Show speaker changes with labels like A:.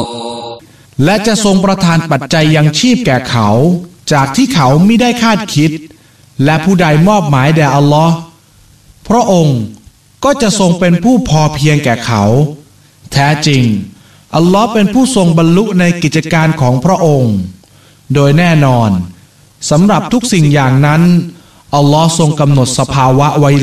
A: และจะทรงประทานปัจจัยยังชีพแก่เขาจากที่เขามิได้คาดคิดและผู้ใดมอบหมายแด่อัลลอฮ์พระองค์ก็จะทรงเป็นผู้พอเพียงแก่เขาแท้จริงอัลลอฮ์เป็นผู้ทรงบรรลุในกิจการของพระองค์โดยแน่นอนสำหรับทุกสิ่งอย่างนั้นอัลลอฮ์ทรงกำหนดสภาวะไว้